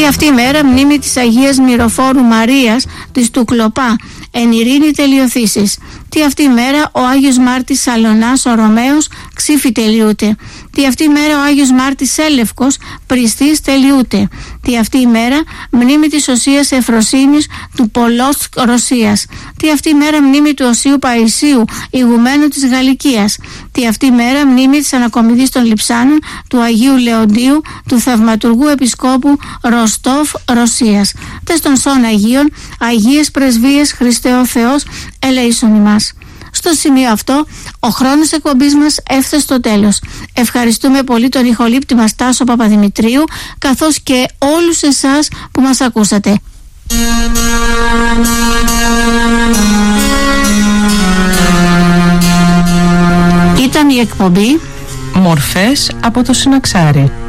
αυτή η μέρα μνήμη της Αγίας Μυροφόρου Μαρίας της του Κλοπά, εν ειρήνη τελειωθήσεις. Τι αυτή η μέρα ο Άγιος Μάρτης Σαλωνάς ο Ρωμαίος ξύφη τελειούται. Τι αυτή η μέρα ο Άγιος Μάρτης Έλευκος Πριστής τελειούται. Τι αυτή η μέρα μνήμη της Οσίας Εφροσύνης του Πολόσκ Ρωσίας. Τι αυτή η μέρα μνήμη του Οσίου Παϊσίου ηγουμένου της Γαλλικίας. Τι αυτή η μέρα μνήμη της Ανακομιδής των Λειψάνων του Αγίου Λεοντίου του Θαυματουργού Επισκόπου Ροστόφ Ρωσίας. Τες των σών Αγίων, Αγίες Πρεσβείες Χριστέ ο Θεός, ελέησον ημάς. Στο σημείο αυτό, ο χρόνος εκπομπής μας έφτασε στο τέλος. Ευχαριστούμε πολύ τον ηχολήπτη μας Τάσο Παπαδημητρίου, καθώς και όλους εσάς που μας ακούσατε. Ήταν η εκπομπή Μορφές από το Συναξάρι.